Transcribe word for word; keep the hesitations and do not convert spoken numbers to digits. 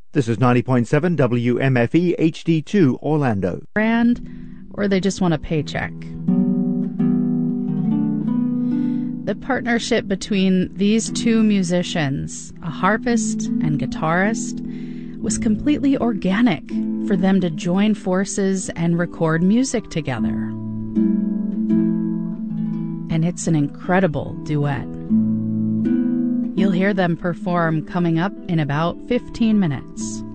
This is ninety point seven W M F E H D two Orlando. Brand, or they just want a paycheck. The partnership between these two musicians, a harpist and guitarist, was completely organic for them to join forces and record music together. And it's an incredible duet. You'll hear them perform coming up in about fifteen minutes.